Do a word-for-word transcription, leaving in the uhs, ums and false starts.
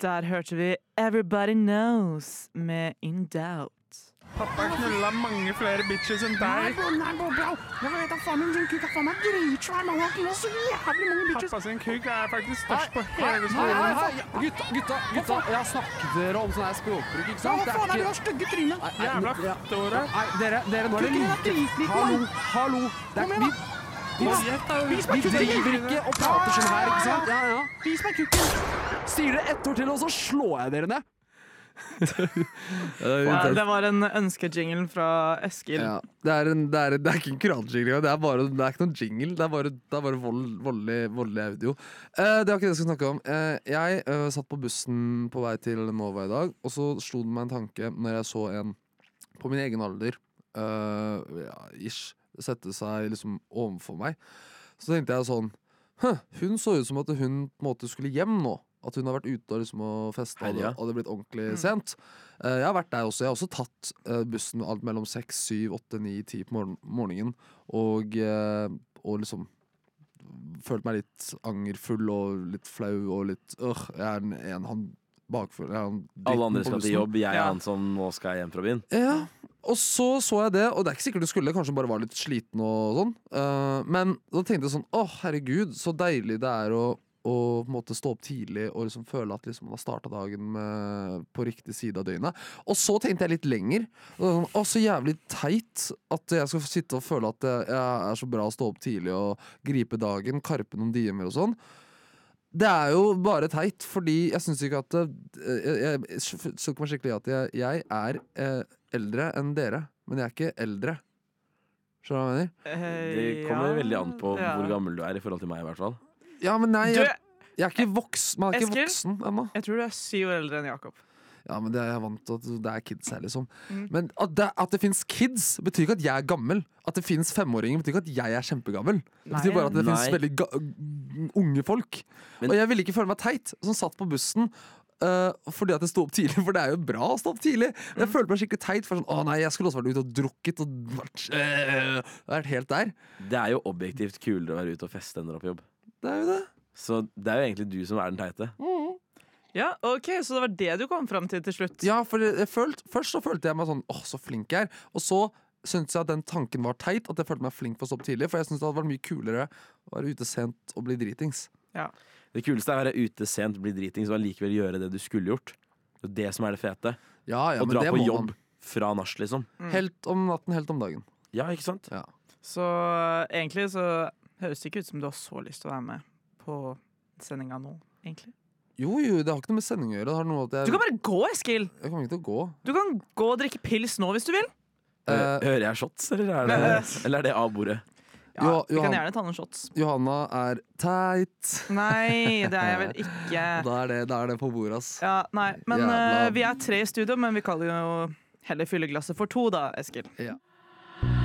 Der hørte vi Everybody Knows med In Doubt. Pappa knulla mange flere bitches enn deg. Pappa sin kuk er faktisk størst på hele skolen. Gutta, gutta, gutta, jeg har snakket dere om sånn her språkbruk, ikke sant? Hva faen er det du har stygge trynet? Jævla fetteåre. Nei, dere, dere, nå er det like. Hallo, hallo. Det er vi, vi, vi driver ikke og prater sånn her, ikke sant? Ja, ja. Vis meg kukken. Sier dere ett ord til, og så slår jeg dere ned. Ja, det var en ønskejingle fra Eskil. Ja, det, er en, det, er, det er ikke en koranjingle, det er, bare, det er ikke noen jingle. Det er bare, det er bare vold, voldelig, voldelig audio. eh, Det var ikke det jeg skulle snakke om. eh, Jeg eh, satt på bussen på vei til Nova i dag, og så slo det meg en tanke når jeg så en på min egen alder eh, ja, ish, sette seg liksom overfor meg. Så tenkte jeg sånn, hun så ut som at hun på en måte skulle hjem nå. At hun har vært ute og, liksom, og festet, og det hadde blitt ordentlig mm. sent. uh, Jeg har vært der også. Jeg har også tatt uh, bussen alt mellom seks, syv, åtte, ni, ti på morgen morgenen. Og, uh, og liksom følt meg litt angerfull og litt flau og litt øh, Jeg er en, en han bakfull. Alle andre skal til jobb, jeg er ja. han som nå skal hjem fra byen. Ja, og så så jeg det, og det er ikke sikkert du skulle, kanskje bare var litt sliten og sånn. uh, Men da tenkte jeg sånn, åh herregud, så deilig det er å og på en måte stå opp tidlig og liksom føle at liksom man har startet dagen med, på riktig side av døgnet. Og så tenkte jeg litt lenger. Og sånn, å, så jævlig teit at jeg skal sitte og føle at jeg er så bra å stå opp tidlig og gripe dagen, karpe noen dimer og sånn. Det er jo bare teit, fordi jeg synes ikke at Jeg, jeg, jeg søker meg skikkelig at jeg, jeg er eh, eldre enn dere, men jeg er ikke eldre. Skjønner du hva jeg mener? Det kommer ja. veldig an på ja. hvor gammel du er i forhold til meg i hvert fall. Ja, men nei, jeg, jeg er ikke voksen. Man er ikke Eskil, voksen ennå. Jeg tror du er syv år eldre enn Jakob. Ja, men det er jeg vant til at det er kids her, liksom. Mm. Men at det, at det finnes kids, betyr ikke at jeg er gammel. At det finnes femåringer, betyr ikke at jeg er kjempegammel. Det betyr bare at det Nei. finnes veldig ga unge folk. Men, og jeg ville ikke føle meg teit, som satt på bussen. Uh, fordi at jeg sto opp tidlig, for det er jo bra å stå opp tidlig. Jeg mm. følte meg skikkelig teit. For sånn, å nei, jeg skulle også vært ute og drukket og vært, uh, vært helt der. Det er jo objektivt kulere å være ute og feste enn å dra på jobb. Det er jo det. Så det er jo egentlig du som er den teite. Mm. Ja, ok, så det var det du kom frem til til slutt. Ja, for jeg følte, først så følte jeg meg sånn, åh, så flink jeg er. Og så syntes jeg at den tanken var teit, at jeg følte meg flink for å stå opp tidlig. For jeg synes det hadde vært mye kulere å være ute sent og bli dritings. Ja. Det kuleste er å være ute sent, bli dritings og allikevel gjøre det du skulle gjort. Det er det som er det fete. Ja, ja, å men dra det på må jobb man. Fra nach, liksom. Mm. Helt om natten, helt om dagen. Ja, ikke sant? Ja. Så egentlig så høres det ikke ut som du har så lyst til å være med på sendinga nå, egentlig. Jo, jo, det har ikke noe med sending å gjøre. Det har noe at jeg... Du kan bare gå, Eskil! Jeg kommer ikke til å gå. Du kan gå og drikke pils nå hvis du vil. Uh, Hører jeg shots, eller er det, eller er det A-bordet? Ja, jo, vi kan gjerne ta noen shots. Johanna er teit. Nei, det er jeg vel ikke. Da er det, da er det på bordet, ass. Ja, nei, men uh, vi er tre i studio, men vi kan jo heller fylle glasset for to da, Eskil. Ja.